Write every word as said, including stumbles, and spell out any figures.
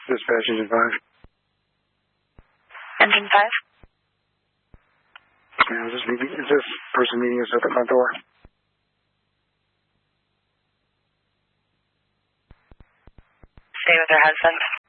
Dispatch engine five. Engine five. Yeah, is this, meeting, is this person meeting us at the front door? Stay with her husband.